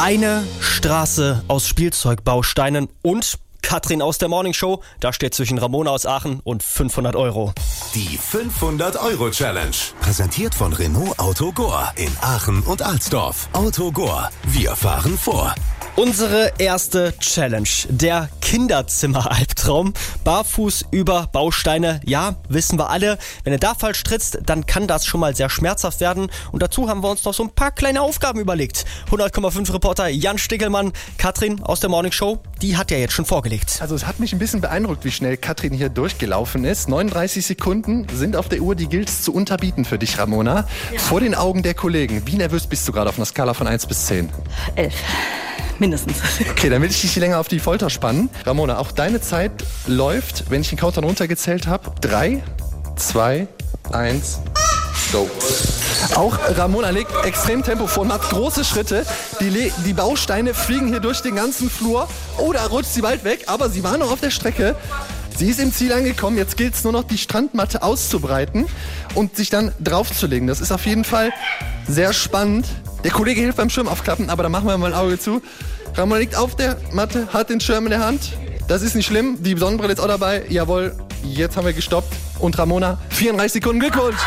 Eine Straße aus Spielzeugbausteinen und Katrin aus der Morning Show. Da steht zwischen Ramona aus Aachen und 500 Euro. Die 500-Euro-Challenge. Präsentiert von Renault Auto Gore in Aachen und Alsdorf. Auto Gore. Wir fahren vor. Unsere erste Challenge, der Kinderzimmer-Albtraum. Barfuß über Bausteine, ja, wissen wir alle. Wenn du da falsch trittst, dann kann das schon mal sehr schmerzhaft werden. Und dazu haben wir uns noch so ein paar kleine Aufgaben überlegt. 100,5 Reporter Jan Stickelmann, Katrin aus der Morning Show, die hat ja jetzt schon vorgelegt. Also es hat mich ein bisschen beeindruckt, wie schnell Katrin hier durchgelaufen ist. 39 Sekunden sind auf der Uhr, die gilt es zu unterbieten für dich, Ramona. Ja. Vor den Augen der Kollegen, wie nervös bist du gerade auf einer Skala von 1 bis 10? 11. Mindestens. Okay, dann will ich dich länger auf die Folter spannen. Ramona, auch deine Zeit läuft, wenn ich den Countdown runtergezählt habe. 3, 2, 1, go. Auch Ramona legt extrem Tempo vor und macht große Schritte. Die Bausteine fliegen hier durch den ganzen Flur. Oh, da rutscht sie bald weg, aber sie war noch auf der Strecke. Sie ist im Ziel angekommen. Jetzt gilt es nur noch, die Strandmatte auszubreiten und sich dann draufzulegen. Das ist auf jeden Fall sehr spannend. Der Kollege hilft beim Schirm aufklappen, aber da machen wir mal ein Auge zu. Ramona liegt auf der Matte, hat den Schirm in der Hand. Das ist nicht schlimm. Die Sonnenbrille ist auch dabei. Jawohl, jetzt haben wir gestoppt. Und Ramona, 34 Sekunden, Glückwunsch!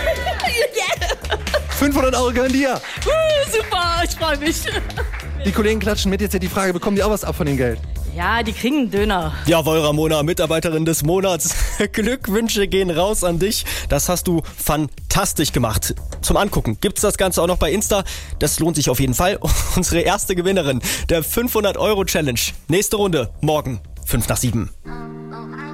500 Euro gehören dir. Super, ich freue mich. Die Kollegen klatschen mit. Jetzt hat die Frage, bekommen die auch was ab von dem Geld? Ja, die kriegen einen Döner. Jawohl, Ramona, Mitarbeiterin des Monats. Glückwünsche gehen raus an dich. Das hast du fantastisch gemacht. Zum Angucken gibt's das Ganze auch noch bei Insta. Das lohnt sich auf jeden Fall. Unsere erste Gewinnerin der 500-Euro-Challenge. Nächste Runde, morgen, 5 nach 7.